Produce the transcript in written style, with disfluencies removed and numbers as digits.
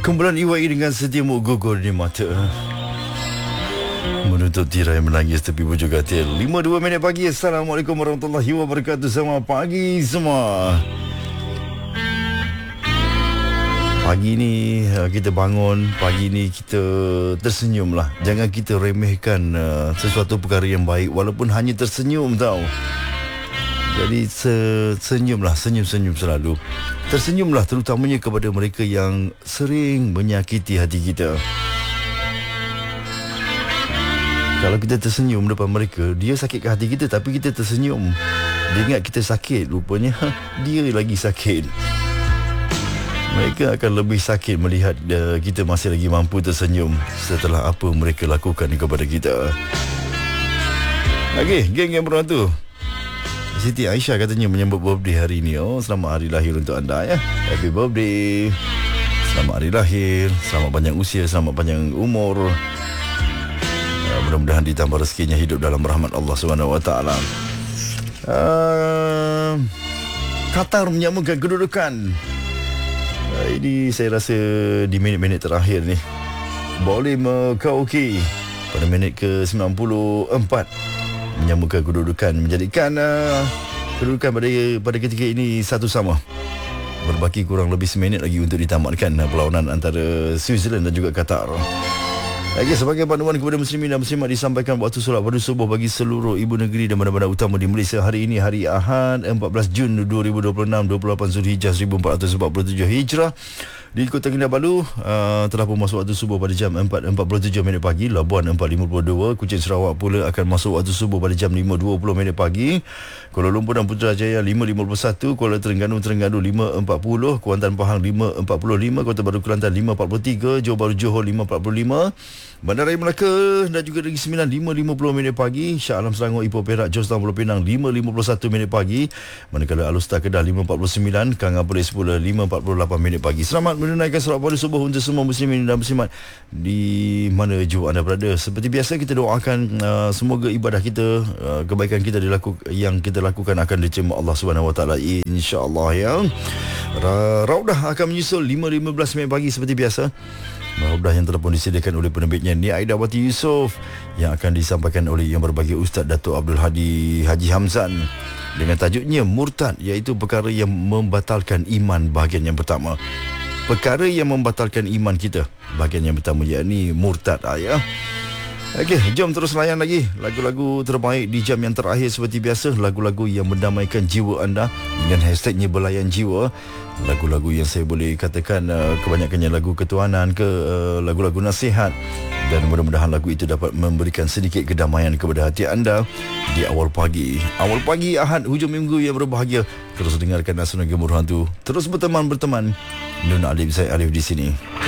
Kumpulan Iwai dengan setiamu gugur di mata, menutup tirai menangis tepi bujur katil. 5:02 minit pagi. Assalamualaikum warahmatullahi wabarakatuh. Selamat pagi semua. Pagi ni kita bangun, pagi ni kita tersenyum lah. Jangan kita remehkan sesuatu perkara yang baik walaupun hanya tersenyum tau. Jadi senyumlah, senyum-senyum selalu. Tersenyumlah terutamanya kepada mereka yang sering menyakiti hati kita. Kalau kita tersenyum depan mereka, dia sakitkan hati kita tapi kita tersenyum. Dia ingat kita sakit, rupanya dia lagi sakit. Mereka akan lebih sakit melihat kita masih lagi mampu tersenyum setelah apa mereka lakukan kepada kita. Okey, geng yang berantu, Siti Aisyah katanya menyambut birthday hari ini. Oh, selamat hari lahir untuk anda ya. Happy birthday. Selamat hari lahir, selamat panjang usia, selamat panjang umur. Mudah-mudahan ditambah rezekinya hidup dalam rahmat Allah Subhanahu Wa Taala. Qatar menyamakan kedudukan. Ini saya rasa di minit-minit terakhir ni boleh okey pada minit ke-94 menyamakan kedudukan, menjadikan kedudukan pada ketika ini satu sama. Berbaki kurang lebih seminit lagi untuk ditamatkan perlawanan antara Switzerland dan juga Qatar. Okey, sebagai panduan kepada muslimin dan muslimat disampaikan waktu solat fardu subuh bagi seluruh ibu negeri dan bandar-bandar utama di Malaysia hari ini, hari Ahad 14 Jun 2026, 28 Zulhijjah 1447 Hijrah. Di Kota Kinabalu telah pun masuk waktu subuh pada jam 4.47 minit pagi. Labuan 4.52. Kuching Sarawak pula akan masuk waktu subuh pada jam 5.20 minit pagi. Kuala Lumpur dan Putrajaya 5.51. Kuala Terengganu 5.40. Kuantan Pahang 5.45. Kota Baru Kelantan 5.43. Johor Bahru Johor 5.45. Bandaraya Melaka dan juga Negeri Sembilan 5.50 minit pagi. Shah Alam Selangor, Ipoh Perak, Jos dan Pulau Pinang 5.51 minit pagi. Manakala Alustar Kedah 5.49. Kang Apolis pula 5.48 minit pagi. Selamat menunaikan solat fardu subuh untuk semua muslimin dan muslimat di mana jua anda berada. Seperti biasa kita doakan semoga ibadah kita, kebaikan kita yang kita lakukan akan diterima Allah Subhanahu Wa Taala, insya-Allah ya. Raudah akan menyusul 5.15 minit pagi seperti biasa. Raudah yang telah pun disediakan oleh penerbitnya Ni Aidawati Yusof yang akan disampaikan oleh Yang Berbahagia Ustaz Dato' Abdul Hadi Haji Hamzan dengan tajuknya Murtad, iaitu perkara yang membatalkan iman, bahagian yang pertama. Perkara yang membatalkan iman kita, bahagian yang pertama, yakni murtad ya. Okey, jom terus layan lagi lagu-lagu terbaik di jam yang terakhir seperti biasa. Lagu-lagu yang mendamaikan jiwa anda dengan hashtagnya Belayan Jiwa. Lagu-lagu yang saya boleh katakan kebanyakannya lagu ketuhanan ke lagu-lagu nasihat. Dan mudah-mudahan lagu itu dapat memberikan sedikit kedamaian kepada hati anda di awal pagi. Awal pagi Ahad, hujung minggu yang berbahagia. Terus dengarkan Asuna Gemur Hantu. Terus berteman. Nun Alif, saya Alif di sini.